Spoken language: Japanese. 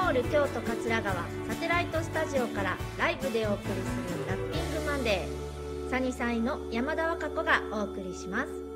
ール京都桂川サテライトスタジオからライブでお送りするラッピングマンデー、サニサイの山田和歌子がお送りします。